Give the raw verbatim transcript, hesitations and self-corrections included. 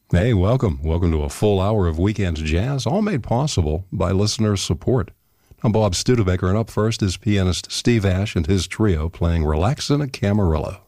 Hey, welcome. Welcome to a full hour of Weekend Jazz, all made possible by listener support. I'm Bob Studebaker, and up first is pianist Steve Ash and his trio playing Relaxin' a Camarillo.